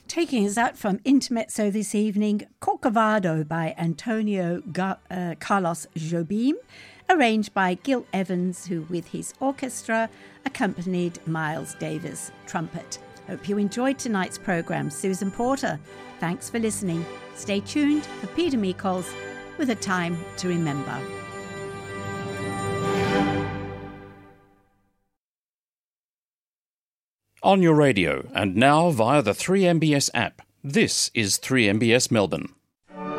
Taking us out from Intermezzo this evening, Corcovado by Antonio Carlos Jobim, arranged by Gil Evans, who with his orchestra accompanied Miles Davis trumpet. Hope you enjoyed tonight's programme. Susan Porter, thanks for listening. Stay tuned for Peter Meikles with A Time to Remember. On your radio and now via the 3MBS app, this is 3MBS Melbourne.